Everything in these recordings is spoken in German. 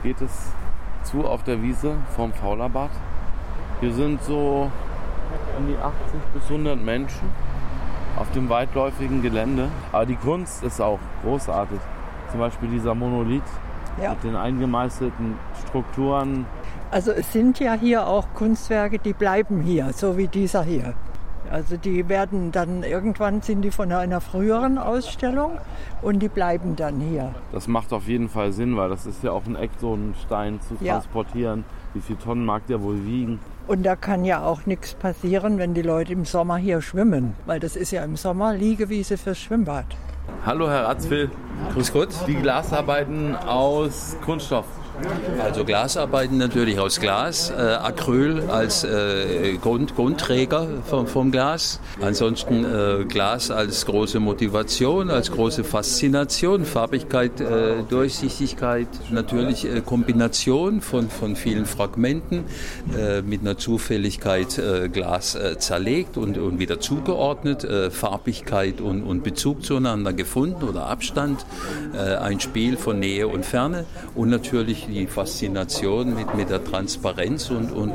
geht es zu auf der Wiese vorm Faulerbad. Hier sind so um die 80 bis 100 Menschen auf dem weitläufigen Gelände. Aber die Kunst ist auch großartig. Zum Beispiel dieser Monolith mit den eingemeißelten Strukturen. Also es sind ja hier auch Kunstwerke, die bleiben hier, so wie dieser hier. Also die werden dann, irgendwann sind die von einer früheren Ausstellung und die bleiben dann hier. Das macht auf jeden Fall Sinn, weil das ist ja auch ein Eck, so einen Stein zu transportieren. Wie viele Tonnen mag der wohl wiegen? Und da kann ja auch nichts passieren, wenn die Leute im Sommer hier schwimmen, weil das ist ja im Sommer Liegewiese fürs Schwimmbad. Hallo Herr Ratzfil. Grüß Gott. Die Glasarbeiten aus Kunststoff. Also Glasarbeiten natürlich aus Glas, Acryl als Grundträger vom Glas. Ansonsten Glas als große Motivation, als große Faszination, Farbigkeit, Durchsichtigkeit, natürlich Kombination von vielen Fragmenten mit einer Zufälligkeit Glas zerlegt und wieder zugeordnet, Farbigkeit und Bezug zueinander gefunden oder Abstand, ein Spiel von Nähe und Ferne und natürlich die Faszination mit der Transparenz und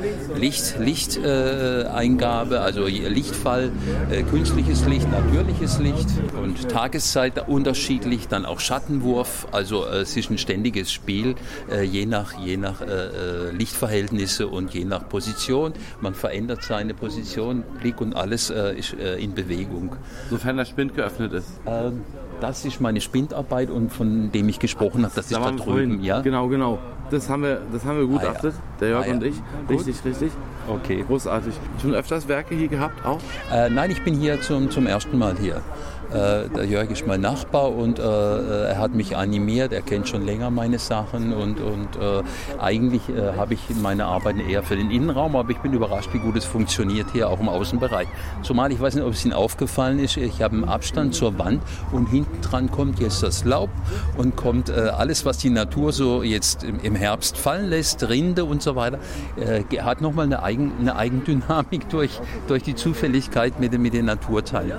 Lichteingabe, also Lichtfall, künstliches Licht, natürliches Licht und Tageszeit unterschiedlich, dann auch Schattenwurf, also es ist ein ständiges Spiel, je nach Lichtverhältnisse und je nach Position. Man verändert seine Position, Blick und alles ist in Bewegung. Sofern der Spind geöffnet ist. Das ist meine Spindarbeit und von dem ich gesprochen habe, das ist da drüben. Ja? Genau. Das haben wir gutachtet, der Jörg und ich. Richtig. Okay. Großartig. Schon öfters Werke hier gehabt auch? Nein, ich bin hier zum ersten Mal hier. Der Jörg ist mein Nachbar und er hat mich animiert, er kennt schon länger meine Sachen und eigentlich habe ich meine Arbeiten eher für den Innenraum, aber ich bin überrascht, wie gut es funktioniert hier auch im Außenbereich. Zumal ich weiß nicht, ob es Ihnen aufgefallen ist, ich habe einen Abstand zur Wand und hinten dran kommt jetzt das Laub und kommt alles, was die Natur so jetzt im Herbst fallen lässt, Rinde und so weiter, hat nochmal eine Eigendynamik durch die Zufälligkeit mit den Naturteilen.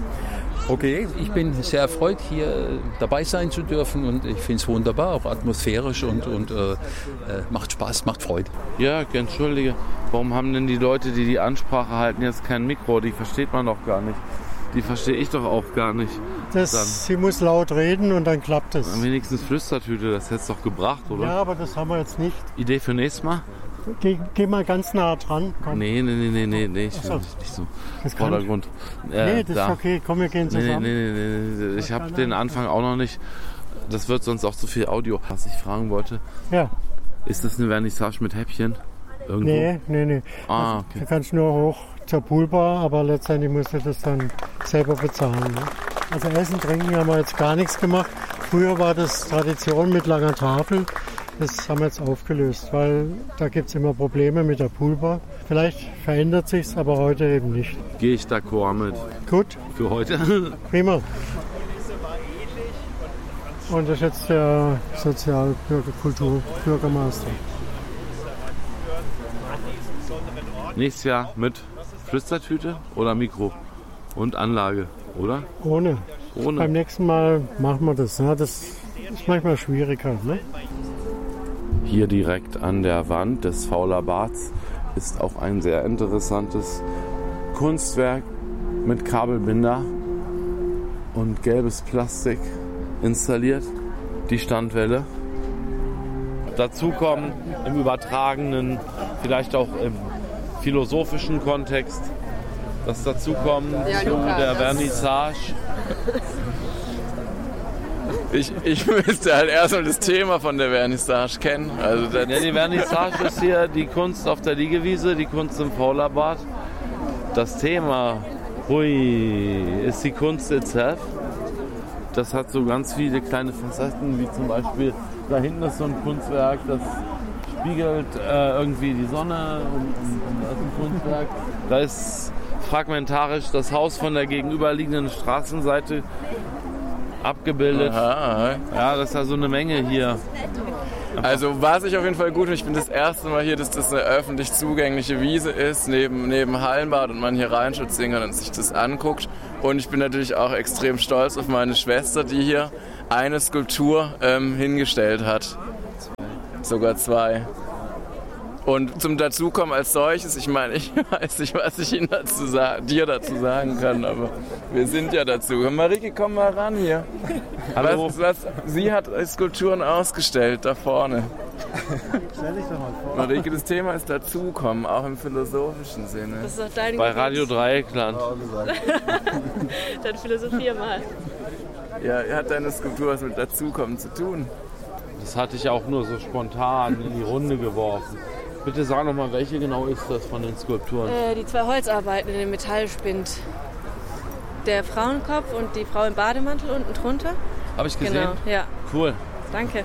Okay, ich bin sehr erfreut, hier dabei sein zu dürfen und ich finde es wunderbar, auch atmosphärisch und macht Spaß, macht Freude. Ja, entschuldige, warum haben denn die Leute, die die Ansprache halten, jetzt kein Mikro? Die versteht man doch gar nicht. Die verstehe ich doch auch gar nicht. Sie muss laut reden und dann klappt es. Wenigstens Flüstertüte, das hättest du doch gebracht, oder? Ja, aber das haben wir jetzt nicht. Idee für nächstes Mal? Geh mal ganz nah dran. Komm. Nee, ich will nicht so. Vordergrund. Nee, das ist okay. Komm, wir gehen zusammen. Nee. Ich habe den Anfang auch noch nicht. Das wird sonst auch zu viel Audio. Was ich fragen wollte. Ja. Ist das eine Vernissage mit Häppchen? Irgendwo? Nee. Ah, okay. Du kannst nur hoch zur Poolbar, aber letztendlich musst du das dann selber bezahlen. Ne? Also Essen, Trinken haben wir jetzt gar nichts gemacht. Früher war das Tradition mit langer Tafel. Das haben wir jetzt aufgelöst, weil da gibt es immer Probleme mit der Poolbar. Vielleicht verändert sich's, aber heute eben nicht. Gehe ich d'accord mit. Gut. Für heute? Prima. Und das ist jetzt der Sozialbürgermeister. Nächstes Jahr mit Flüstertüte oder Mikro und Anlage, oder? Ohne. Beim nächsten Mal machen wir das. Ne? Das ist manchmal schwieriger. Ne? Hier direkt an der Wand des Faulerbads ist auch ein sehr interessantes Kunstwerk mit Kabelbinder und gelbes Plastik installiert. Die Standwelle. Dazu kommen im übertragenen, vielleicht auch im philosophischen Kontext, das dazukommen zu der Vernissage. Ich müsste halt erstmal das Thema von der Vernissage kennen. Also die Vernissage ist hier die Kunst auf der Liegewiese, die Kunst im Faulerbad. Das Thema, ist die Kunst itself. Das hat so ganz viele kleine Facetten, wie zum Beispiel, da hinten ist so ein Kunstwerk, das spiegelt irgendwie die Sonne und das ist ein Kunstwerk. Da ist fragmentarisch das Haus von der gegenüberliegenden Straßenseite abgebildet. Aha. Ja, das ist ja so eine Menge hier. Also was ich auf jeden Fall gut finde, ich bin das erste Mal hier, dass das eine öffentlich zugängliche Wiese ist, neben Hallenbad und man hier reinspazieren kann und sich das anguckt. Und ich bin natürlich auch extrem stolz auf meine Schwester, die hier eine Skulptur hingestellt hat. sogar 2. Und zum Dazukommen als solches, ich meine, ich weiß nicht, was ich dir dazu sagen kann, aber wir sind ja dazu. Marike, komm mal ran hier. Hallo. Sie hat Skulpturen ausgestellt, da vorne. Stell dich doch mal vor. Marike, das Thema ist Dazukommen, auch im philosophischen Sinne. Das ist doch dein Bei Gebiet. Radio Dreieckland. Dann philosophier mal. Ja, hat deine Skulptur was mit Dazukommen zu tun? Das hatte ich auch nur so spontan in die Runde geworfen. Bitte sag noch mal, welche genau ist das von den Skulpturen? Die 2 Holzarbeiten in dem Metallspind. Der Frauenkopf und die Frau im Bademantel unten drunter. Habe ich gesehen? Genau, ja. Cool. Danke.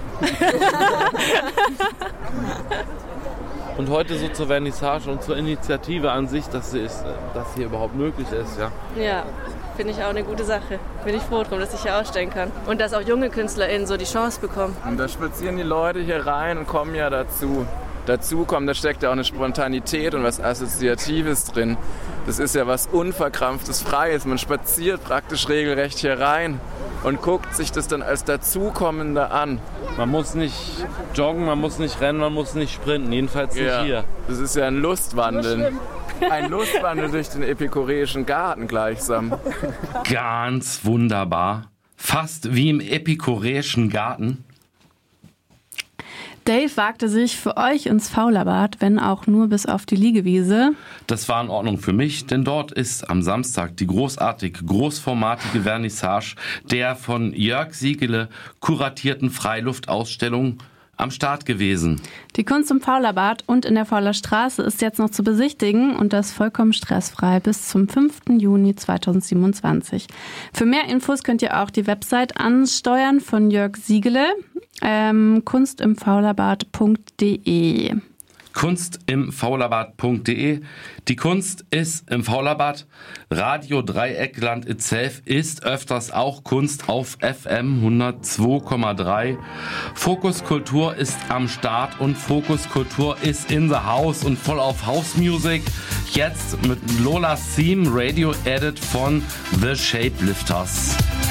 Und heute so zur Vernissage und zur Initiative an sich, dass hier überhaupt möglich ist, ja. Ja, finde ich auch eine gute Sache. Bin ich froh drum, dass ich hier ausstellen kann. Und dass auch junge KünstlerInnen so die Chance bekommen. Und da spazieren die Leute hier rein und kommen ja dazu. Dazukommen, da steckt ja auch eine Spontanität und was Assoziatives drin. Das ist ja was Unverkrampftes, Freies. Man spaziert praktisch regelrecht hier rein und guckt sich das dann als Dazukommende an. Man muss nicht joggen, man muss nicht rennen, man muss nicht sprinten, jedenfalls nicht hier. Das ist ja ein Lustwandel. Ein Lustwandel durch den epikureischen Garten gleichsam. Ganz wunderbar. Fast wie im epikureischen Garten. Dave wagte sich für euch ins Faulerbad, wenn auch nur bis auf die Liegewiese. Das war in Ordnung für mich, denn dort ist am Samstag die großformatige Vernissage der von Jörg Siegele kuratierten Freiluftausstellung am Start gewesen. Die Kunst im Faulerbad und in der Fauler Straße ist jetzt noch zu besichtigen und das vollkommen stressfrei bis zum 5. Juni 2027. Für mehr Infos könnt ihr auch die Website ansteuern von Jörg Siegele, kunstimfaulerbad.de. kunstimfaulerbad.de. Die Kunst ist im Faulerbad. Radio Dreieckland itself ist öfters auch Kunst auf FM 102,3. Fokus Kultur ist am Start und Fokus Kultur ist in the house und voll auf House Music. Jetzt mit Lola's Theme Radio Edit von The Shapelifters.